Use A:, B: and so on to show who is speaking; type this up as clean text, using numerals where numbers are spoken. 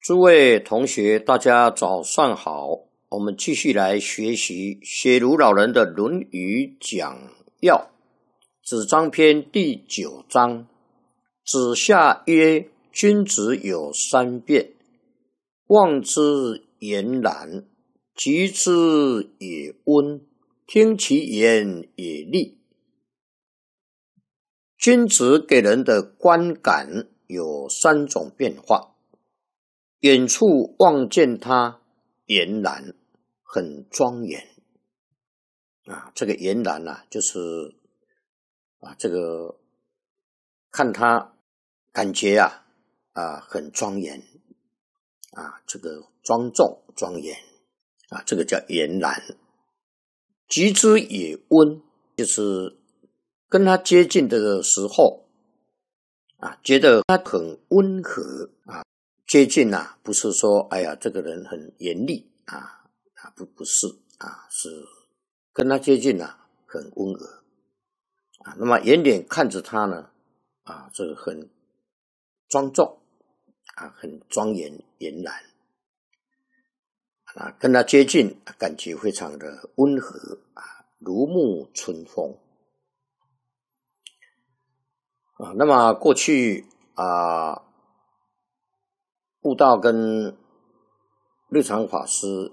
A: 诸位同学，大家早上好。我们继续来学习学儒老人的《论语》讲要，子张篇第9章。子夏曰：君子有三变，望之俨然，及之也温，听其言也利。君子给人的观感有3种变化。远处望见他俨然，很庄严这个俨然就是这个看他感觉很庄严这个庄重庄严这个叫俨然。及之也温，就是跟他接近的时候觉得他很温和接近不是说这个人很严厉不是是跟他接近很温和那么远远看着他呢这个很庄重很庄严俨然跟他接近感觉非常的温和如沐春风那么过去悟道跟日常法师